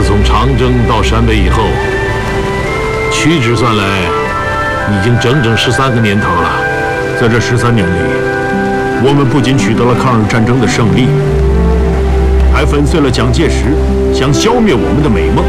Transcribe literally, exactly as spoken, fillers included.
从长征到陕北以后，屈指算来，已经整整十三个年头了。 在这十三年里，我们不仅取得了抗日战争的胜利，还粉碎了蒋介石想消灭我们的美梦。